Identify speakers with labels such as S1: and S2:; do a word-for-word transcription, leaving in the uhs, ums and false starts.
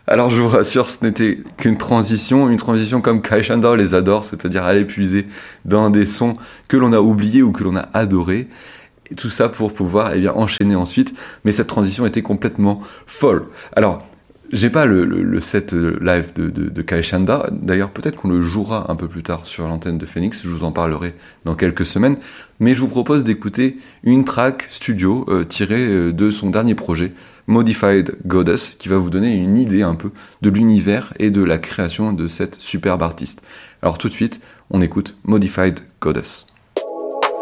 S1: Alors je vous rassure, ce n'était qu'une transition, une transition comme Kai Shanda les adore, c'est-à-dire aller puiser dans des sons que l'on a oubliés ou que l'on a adorés. Et tout ça pour pouvoir eh bien, enchaîner ensuite. Mais cette transition était complètement folle. Alors, j'ai pas le, le, le set live de, de, de Kai Shanda. D'ailleurs, peut-être qu'on le jouera un peu plus tard sur l'antenne de Phoenix. Je vous en parlerai dans quelques semaines. Mais je vous propose d'écouter une track studio euh, tirée euh, de son dernier projet, Modified Goddess, qui va vous donner une idée un peu de l'univers et de la création de cette superbe artiste. Alors tout de suite, on écoute Modified Goddess.